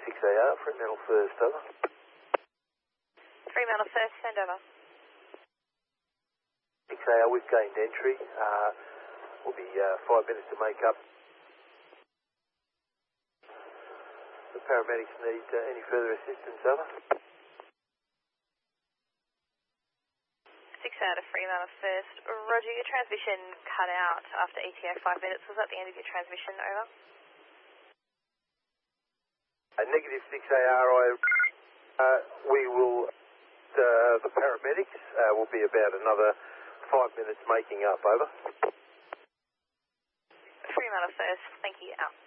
6AR, Fremantle first, over. Fremantle first, send over. 6AR, we've gained entry. Will be 5 minutes to make up. The paramedics need any further assistance, over. 6AR to Fremantle first. Roger, your transmission cut out after ETA 5 minutes. Was that the end of your transmission, over? Negative 6AR, we will, the paramedics will be about another 5 minutes making up, over. Fremantle first, thank you, out.